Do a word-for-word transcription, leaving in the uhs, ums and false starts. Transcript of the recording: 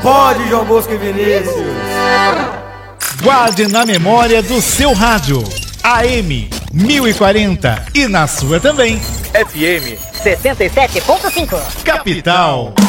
Pode, João Bosco e Vinícius. Guarde na memória do seu rádio. A M mil e quarenta e na sua também. F M setenta e sete ponto cinco. Capital.